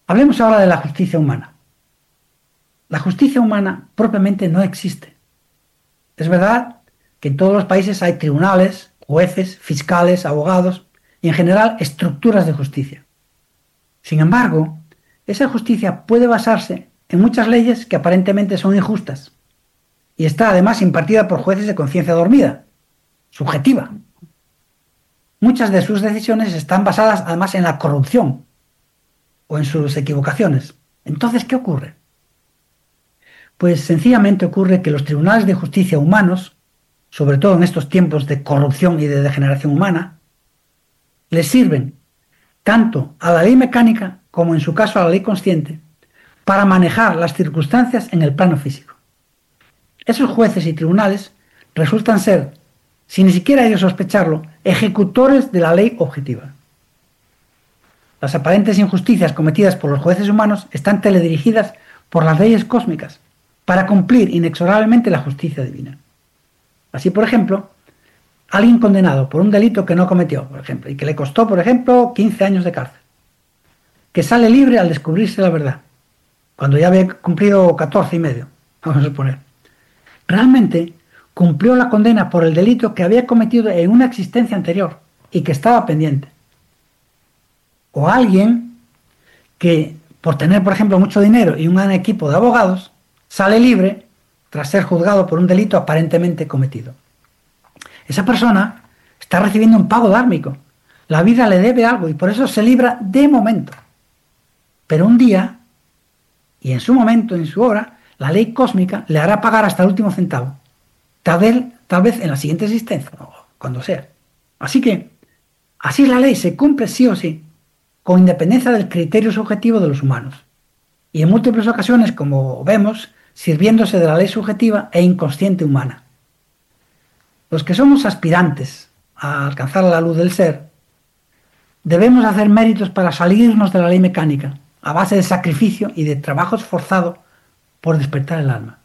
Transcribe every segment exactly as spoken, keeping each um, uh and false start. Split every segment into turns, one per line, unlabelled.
Hablemos ahora de la justicia humana. La justicia humana propiamente no existe. Es verdad que en todos los países hay tribunales, jueces, fiscales, abogados y en general estructuras de justicia. Sin embargo, esa justicia puede basarse en muchas leyes que aparentemente son injustas y está además impartida por jueces de conciencia dormida, subjetiva. Muchas de sus decisiones están basadas además en la corrupción o en sus equivocaciones. Entonces, ¿qué ocurre? Pues sencillamente ocurre que los tribunales de justicia humanos, sobre todo en estos tiempos de corrupción y de degeneración humana, les sirven tanto a la ley mecánica como en su caso a la ley consciente para manejar las circunstancias en el plano físico. Esos jueces y tribunales resultan ser, sin ni siquiera ellos sospecharlo, ejecutores de la ley objetiva. Las aparentes injusticias cometidas por los jueces humanos están teledirigidas por las leyes cósmicas para cumplir inexorablemente la justicia divina. Así, por ejemplo, alguien condenado por un delito que no cometió, por ejemplo, y que le costó, por ejemplo, quince años de cárcel, que sale libre al descubrirse la verdad, cuando ya había cumplido catorce y medio, vamos a suponer. Realmente cumplió la condena por el delito que había cometido en una existencia anterior y que estaba pendiente. O alguien que, por tener, por ejemplo, mucho dinero y un gran equipo de abogados, sale libre tras ser juzgado por un delito aparentemente cometido. Esa persona está recibiendo un pago dármico. La vida le debe algo y por eso se libra de momento. Pero un día, y en su momento, en su hora, la ley cósmica le hará pagar hasta el último centavo. Tal vez, tal vez en la siguiente existencia, o cuando sea. Así que, así la ley se cumple sí o sí, con independencia del criterio subjetivo de los humanos. Y en múltiples ocasiones, como vemos, sirviéndose de la ley subjetiva e inconsciente humana. Los que somos aspirantes a alcanzar la luz del ser, debemos hacer méritos para salirnos de la ley mecánica, a base de sacrificio y de trabajo esforzado por despertar el alma.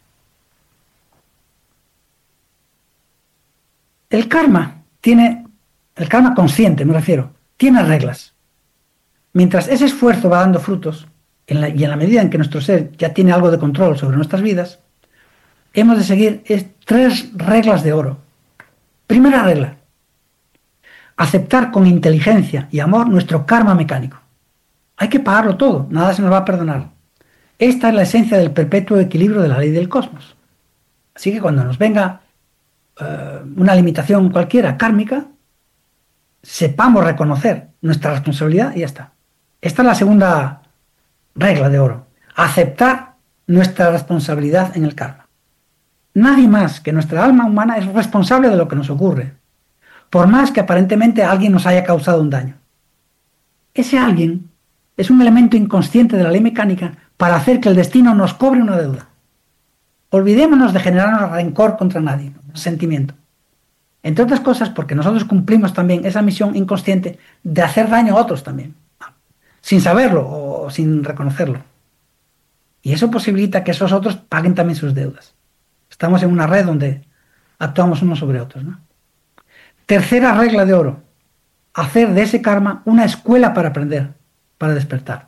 El karma tiene, el karma consciente me refiero, tiene reglas. Mientras ese esfuerzo va dando frutos, en la, y en la medida en que nuestro ser ya tiene algo de control sobre nuestras vidas, hemos de seguir es, tres reglas de oro. Primera regla: aceptar con inteligencia y amor nuestro karma mecánico. Hay que pagarlo todo, nada se nos va a perdonar. Esta es la esencia del perpetuo equilibrio de la ley del cosmos. Así que cuando nos venga uh, una limitación cualquiera kármica, sepamos reconocer nuestra responsabilidad y ya está. Esta es la segunda regla de oro: aceptar nuestra responsabilidad en el karma. Nadie más que nuestra alma humana es responsable de lo que nos ocurre, por más que aparentemente alguien nos haya causado un daño. Ese alguien es un elemento inconsciente de la ley mecánica para hacer que el destino nos cobre una deuda. Olvidémonos de generarnos rencor contra nadie, sentimiento. Entre otras cosas porque nosotros cumplimos también esa misión inconsciente de hacer daño a otros también, sin saberlo o sin reconocerlo. Y eso posibilita que esos otros paguen también sus deudas. Estamos en una red donde actuamos unos sobre otros, ¿no? Tercera regla de oro: hacer de ese karma una escuela para aprender, para despertar.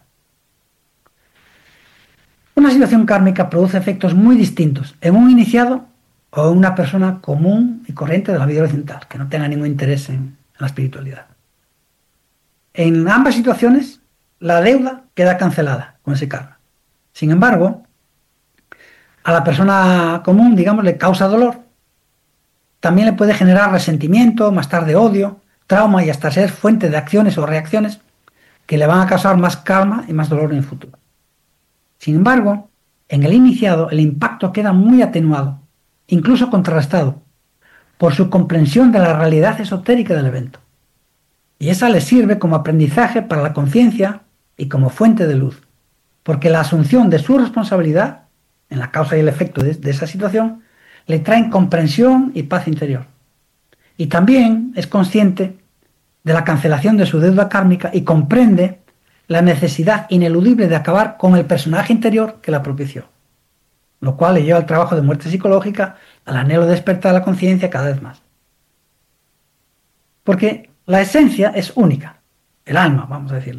Una situación kármica produce efectos muy distintos en un iniciado o en una persona común y corriente de la vida occidental, que no tenga ningún interés en la espiritualidad. En ambas situaciones, la deuda queda cancelada con ese karma. Sin embargo, a la persona común, digamos, le causa dolor. También le puede generar resentimiento, más tarde odio, trauma y hasta ser fuente de acciones o reacciones que le van a causar más karma y más dolor en el futuro. Sin embargo, en el iniciado el impacto queda muy atenuado, incluso contrarrestado, por su comprensión de la realidad esotérica del evento. Y esa le sirve como aprendizaje para la conciencia y como fuente de luz, porque la asunción de su responsabilidad en la causa y el efecto de, de esa situación le traen comprensión y paz interior. Y también es consciente de la cancelación de su deuda kármica y comprende la necesidad ineludible de acabar con el personaje interior que la propició, lo cual le lleva al trabajo de muerte psicológica, al anhelo de despertar la conciencia cada vez más. Porque la esencia es única, el alma, vamos a decirlo.